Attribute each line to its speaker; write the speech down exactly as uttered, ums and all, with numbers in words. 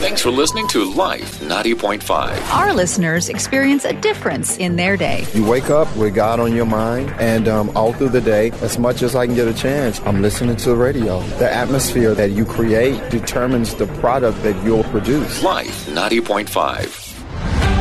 Speaker 1: Thanks for listening to Life ninety point five.
Speaker 2: Our listeners experience a difference in their day.
Speaker 3: You wake up with God on your mind, and um, all through the day, as much as I can get a chance, I'm listening to the radio. The atmosphere that you create determines the product that you'll produce.
Speaker 1: Life ninety point five.